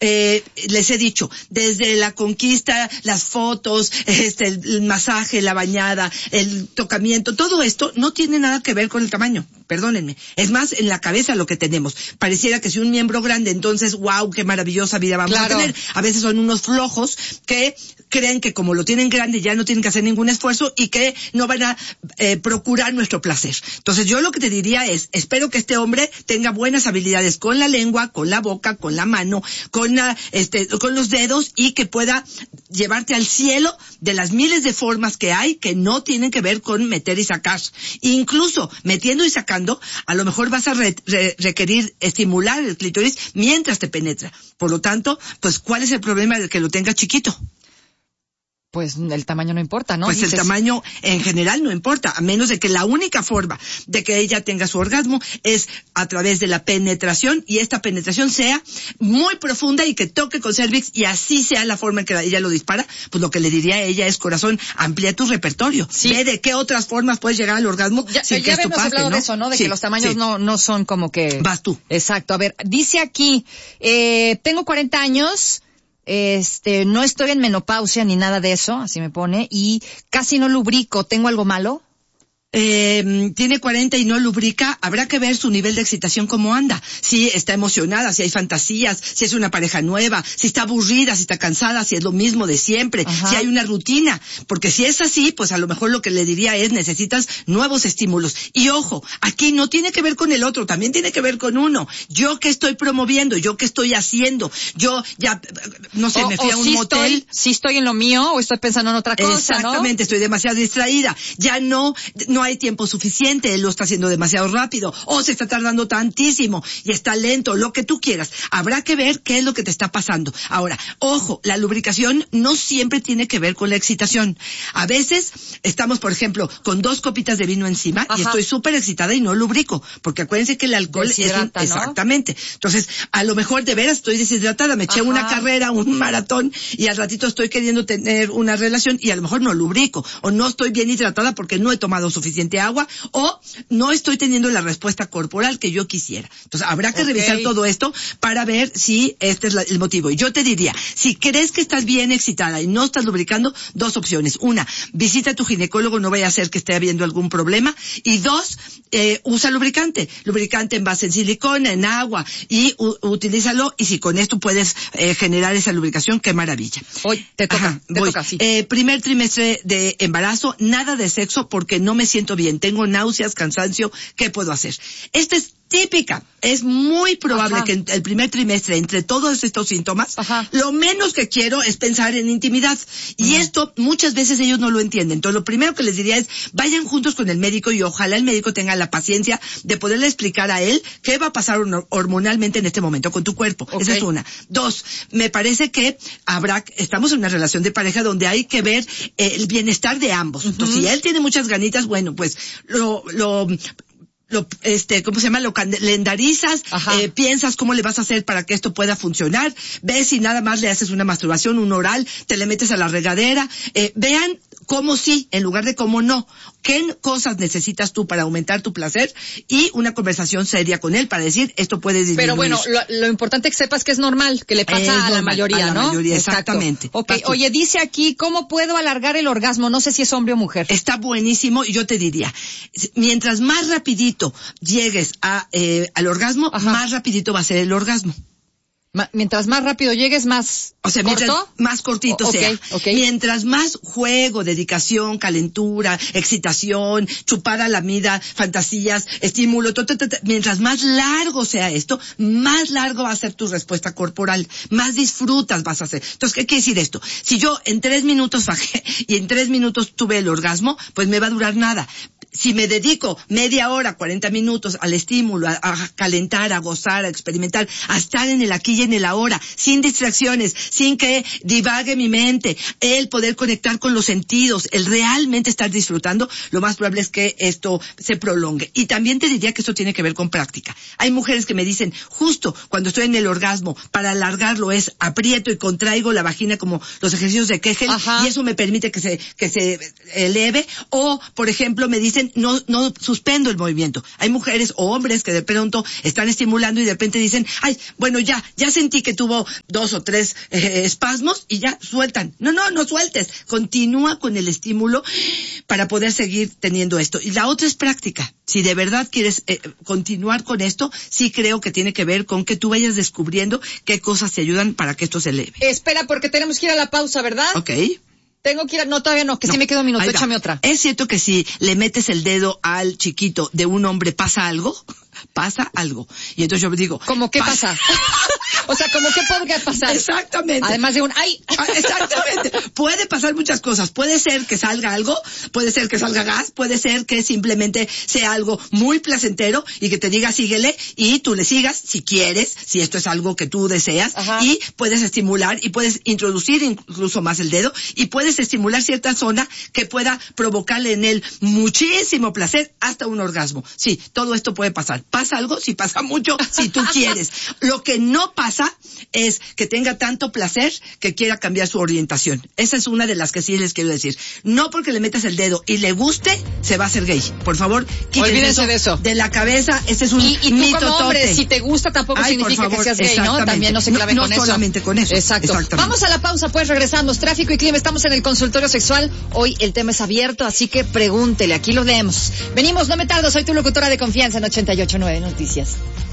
les he dicho, desde la conquista, las fotos, el masaje, la bañada, el tocamiento, todo esto no tiene nada que ver con el tamaño, perdónenme. Es más, en la cabeza lo que tenemos. Pareciera que si un miembro grande, entonces, wow, qué maravillosa vida vamos a tener. A veces son unos flojos que creen que como lo tienen grande ya no tienen que hacer ningún esfuerzo y que no van a procurar nuestro placer. Entonces yo lo que te diría es, espero que este hombre tenga buenas habilidades con la lengua, con la boca, con la mano, con los dedos, y que pueda llevarte al cielo de las miles de formas que hay que no tienen que ver con meter y sacar. Incluso metiendo y sacando, a lo mejor vas a requerir estimular el clítoris mientras te penetra. Por lo tanto, pues ¿cuál es el problema de que lo tenga chiquito? Pues el tamaño no importa, ¿no? Pues el tamaño en general no importa, a menos de que la única forma de que ella tenga su orgasmo es a través de la penetración, y esta penetración sea muy profunda y que toque con cervix, y así sea la forma en que ella lo dispara. Pues lo que le diría a ella es, corazón, amplía tu repertorio. Sí. Ve de qué otras formas puedes llegar al orgasmo sin que esto pase, hablado ¿no? De eso, ¿no? De que los tamaños no son como que... Vas tú. Exacto. A ver, dice aquí, tengo 40 años... no estoy en menopausia ni nada de eso, así me pone, y casi no lubrico. ¿Tengo algo malo? Tiene 40 y no lubrica. Habrá que ver su nivel de excitación cómo anda. Si está emocionada, si hay fantasías, si es una pareja nueva, si está aburrida, si está cansada, si es lo mismo de siempre, si hay una rutina. Porque si es así, pues a lo mejor lo que le diría es, necesitas nuevos estímulos. Y ojo, aquí no tiene que ver con el otro, también tiene que ver con uno. Yo qué estoy promoviendo, yo qué estoy haciendo, yo ya, no sé, me fui a un motel. Si estoy en lo mío o estoy pensando en otra cosa, exactamente, ¿no? Estoy demasiado distraída. Ya no hay tiempo suficiente, él lo está haciendo demasiado rápido, o se está tardando tantísimo y está lento, lo que tú quieras. Habrá que ver qué es lo que te está pasando. Ahora, ojo, la lubricación no siempre tiene que ver con la excitación. A veces estamos, por ejemplo, con 2 copitas de vino encima y estoy súper excitada y no lubrico, porque acuérdense que el alcohol deshidrata, ¿no? Exactamente. Entonces, a lo mejor de veras estoy deshidratada, me eché una carrera, un maratón, y al ratito estoy queriendo tener una relación y a lo mejor no lubrico, o no estoy bien hidratada porque no he tomado suficiente agua, o no estoy teniendo la respuesta corporal que yo quisiera. Entonces habrá que revisar todo esto para ver si este es el motivo. Y yo te diría, si crees que estás bien excitada y no estás lubricando, 2 opciones. 1, visita a tu ginecólogo, no vaya a ser que esté habiendo algún problema. Y 2, usa lubricante en base en silicona, en agua, y utilízalo, y si con esto puedes generar esa lubricación, qué maravilla. Hoy te toca, sí. Primer trimestre de embarazo, nada de sexo porque no me siento bien, tengo náuseas, cansancio, ¿qué puedo hacer? Esta es típica. Es muy probable que en el primer trimestre, entre todos estos síntomas, lo menos que quiero es pensar en intimidad. Y esto muchas veces ellos no lo entienden. Entonces lo primero que les diría es, vayan juntos con el médico, y ojalá el médico tenga la paciencia de poderle explicar a él qué va a pasar hormonalmente en este momento con tu cuerpo. Esa es una. 2, me parece que estamos en una relación de pareja donde hay que ver el bienestar de ambos. Entonces si él tiene muchas ganitas, bueno, pues ¿cómo se llama? Lo calendarizas, piensas cómo le vas a hacer para que esto pueda funcionar, ves si nada más le haces una masturbación, un oral, te le metes a la regadera, vean cómo sí, en lugar de cómo no. ¿Qué cosas necesitas tú para aumentar tu placer? Y una conversación seria con él para decir, esto puede disminuir. Pero bueno, lo importante es que sepas que es normal, que le pasa a la mayoría, ¿no? A la mayoría, exactamente. Okay. Oye, dice aquí, ¿cómo puedo alargar el orgasmo? No sé si es hombre o mujer. Está buenísimo, y yo te diría, mientras más rapidito llegues al orgasmo, más rapidito va a ser el orgasmo. Mientras más rápido llegues, más mientras más cortito sea. Mientras más juego, dedicación, calentura, excitación, chupada, lamida, fantasías, estímulo, mientras más largo sea esto, más largo va a ser tu respuesta corporal, más disfrutas vas a hacer. Entonces, ¿qué quiere decir esto? Si yo en 3 minutos bajé y en 3 minutos tuve el orgasmo, pues me va a durar nada. Si me dedico media hora, 40 minutos al estímulo, a calentar, a gozar, a experimentar, a estar en el aquí y en el ahora, sin distracciones, sin que divague mi mente, el poder conectar con los sentidos, el realmente estar disfrutando, lo más probable es que esto se prolongue. Y también te diría que esto tiene que ver con práctica. Hay mujeres que me dicen, justo cuando estoy en el orgasmo, para alargarlo es aprieto y contraigo la vagina como los ejercicios de Kegel, y eso me permite que se eleve. O, por ejemplo, me dicen, dicen, no suspendo el movimiento. Hay mujeres o hombres que de pronto están estimulando y de repente dicen, ay, bueno, ya sentí que tuvo 2 o 3 espasmos y ya sueltan. No sueltes. Continúa con el estímulo para poder seguir teniendo esto. Y la otra es práctica. Si de verdad quieres continuar con esto, sí creo que tiene que ver con que tú vayas descubriendo qué cosas te ayudan para que esto se eleve. Espera, porque tenemos que ir a la pausa, ¿verdad? Ok. Tengo que ir no, todavía no, que sí me queda un minuto, échame otra. ¿Es cierto que si le metes el dedo al chiquito de un hombre pasa algo? Pasa algo. Y entonces yo digo... ¿Cómo qué pasa? O sea, ¿cómo qué podría pasar? Exactamente. Además de un ¡ay! Exactamente. Puede pasar muchas cosas. Puede ser que salga algo, puede ser que salga gas, puede ser que simplemente sea algo muy placentero y que te diga síguele y tú le sigas si quieres, si esto es algo que tú deseas. Ajá. Y puedes estimular y puedes introducir incluso más el dedo y puedes estimular cierta zona que pueda provocarle en él muchísimo placer hasta un orgasmo. Sí, todo esto puede pasar. Pasa algo, si pasa mucho, si tú quieres. Lo que no pasa es que tenga tanto placer que quiera cambiar su orientación. Esa es una de las que sí les quiero decir. No porque le metas el dedo y le guste, se va a hacer gay. Por favor, olvídense de eso. De la cabeza, ese es un y tú mito como hombre, si te gusta tampoco significa que seas gay, ¿no? También no se clave con eso. No solamente con eso. Exacto. Vamos a la pausa, pues regresamos. Tráfico y clima, estamos en el consultorio sexual. Hoy el tema es abierto, así que pregúntele, aquí lo leemos. Venimos, no me tardo, soy tu locutora de confianza en 88.9 Noticias.